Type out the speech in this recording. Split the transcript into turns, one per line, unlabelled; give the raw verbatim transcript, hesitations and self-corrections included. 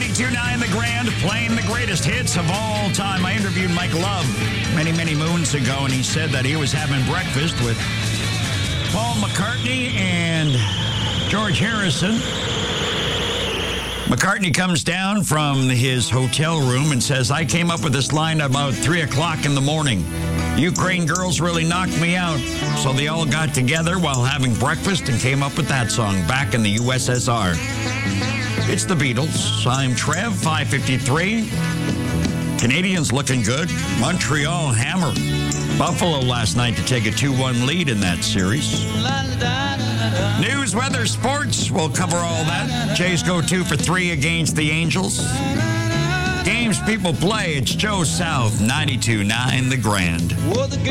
ninety-two point nine The Grand, playing the greatest hits of all time. I interviewed Mike Love many, many moons ago, and he said that he was having breakfast with Paul McCartney and George Harrison. McCartney comes down from his hotel room and says, I came up with this line about three o'clock in the morning. Ukraine girls really knocked me out. So they all got together while having breakfast and came up with that song back in the U S S R. It's the Beatles. I'm Trev, five fifty-three. Canadians looking good. Montreal hammer Buffalo last night to take a two one lead in that series. News, weather, sports. We'll cover all that. Jays go two for three against the Angels. Games people play. It's Joe South, ninety-two point nine The Grand.